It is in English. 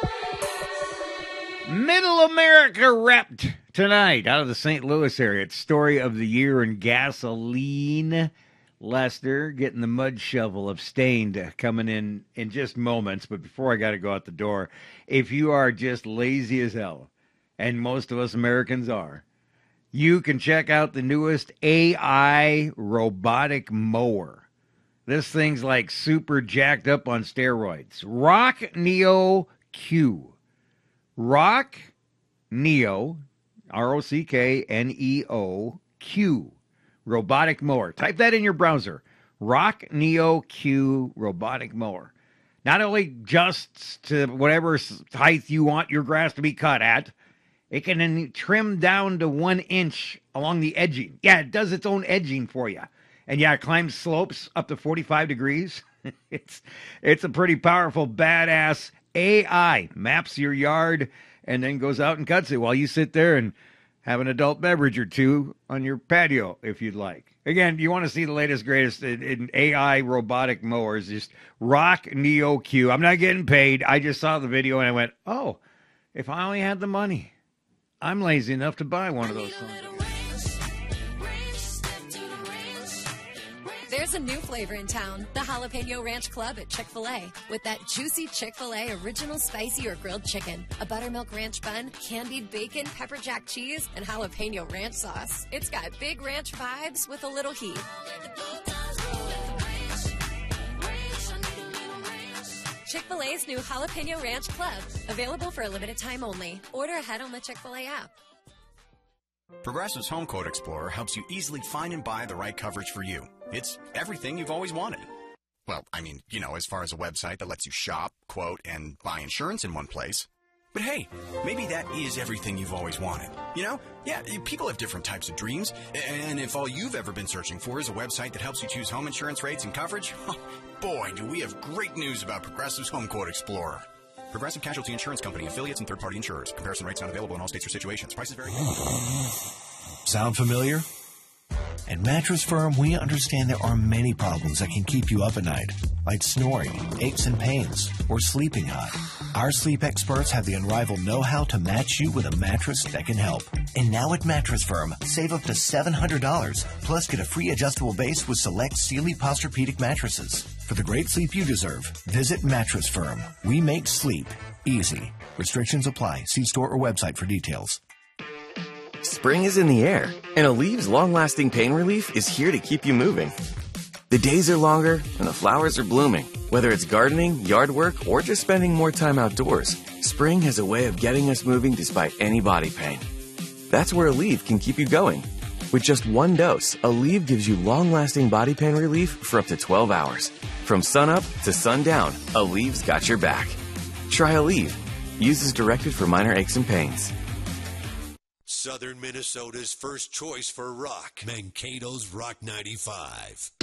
Middle America repped tonight out of the St. Louis area. It's story of the year in gasoline. Lester getting the mud shovel of Stained coming in just moments. But before I got to go out the door, if you are just lazy as hell, and most of us Americans are, you can check out the newest AI robotic mower. This thing's like super jacked up on steroids. Rock Neo Q. Rock Neo, Rockneo Q, robotic mower. Type that in your browser. Rock Neo Q robotic mower. Not only adjusts to whatever height you want your grass to be cut at, it can then trim down to 1 inch along the edging. Yeah, it does its own edging for you. And yeah, it climbs slopes up to 45 degrees. It's a pretty powerful, badass AI. Maps your yard and then goes out and cuts it while you sit there and have an adult beverage or two on your patio if you'd like. Again, you want to see the latest, greatest in AI robotic mowers, just Rock Neo Q. I'm not getting paid. I just saw the video and I went, oh, if I only had the money. I'm lazy enough to buy one of those things. There's a new flavor in town, the Jalapeno Ranch Club at Chick-fil-A. With that juicy Chick-fil-A original spicy or grilled chicken, a buttermilk ranch bun, candied bacon, pepper jack cheese, and jalapeno ranch sauce. It's got big ranch vibes with a little heat. Chick-fil-A's new Jalapeno Ranch Club. Available for a limited time only. Order ahead on the Chick-fil-A app. Progressive's Home Quote Explorer helps you easily find and buy the right coverage for you. It's everything you've always wanted. Well, I mean, as far as a website that lets you shop, quote, and buy insurance in one place. But hey, maybe that is everything you've always wanted. Yeah, people have different types of dreams. And if all you've ever been searching for is a website that helps you choose home insurance rates and coverage, boy, do we have great news about Progressive's Home Quote Explorer. Progressive Casualty Insurance Company, affiliates, and third-party insurers. Comparison rates not available in all states or situations. Prices vary. Sound familiar? At Mattress Firm, we understand there are many problems that can keep you up at night, like snoring, aches and pains, or sleeping hot. Our sleep experts have the unrivaled know-how to match you with a mattress that can help. And now at Mattress Firm, save up to $700, plus get a free adjustable base with select Sealy Posturepedic mattresses. For the great sleep you deserve, visit Mattress Firm. We make sleep easy. Restrictions apply. See store or website for details. Spring is in the air, and Aleve's long-lasting pain relief is here to keep you moving. The days are longer, and the flowers are blooming. Whether it's gardening, yard work, or just spending more time outdoors, spring has a way of getting us moving despite any body pain. That's where Aleve can keep you going. With just one dose, Aleve gives you long-lasting body pain relief for up to 12 hours. From sunup to sundown, Aleve's got your back. Try Aleve. Use as directed for minor aches and pains. Southern Minnesota's first choice for rock. Mankato's Rock 95.